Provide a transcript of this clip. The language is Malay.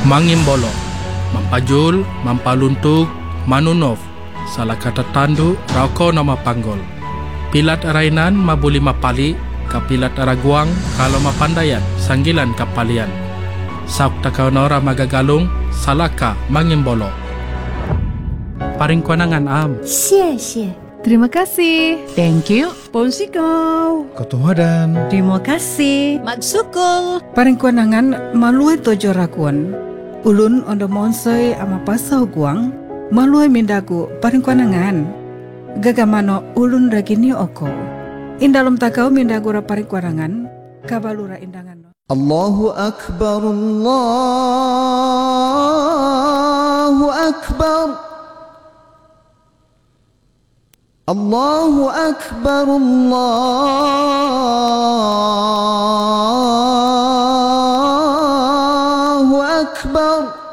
Mangimbolo, mampajul, mampaluntug, manunov, salah kata tanduk, rauko nama panggol. Pilat arainan mabuli mapali, kapilat araguang, kalau mapandayan, sanggilan kapalian. Sauk takau nora magagalung, salaka mangimbolo. Paring kuanangan am. 谢谢 Terima kasih. Thank you. Ponsikau Katuhadan. Terima kasih. Magsukol Paring kuanangan maluai tojo rakuan. Ulun ondo monsoi ama pasau guang. Maluai mindaku paring kuanangan. Gagamano ulun ragini oko. Indalom takau mindagu ra paring kuanangan. Kabalura indangan. Allahu Akbar, Allahu Akbar. Allahu Akbar, Allahu Akbar.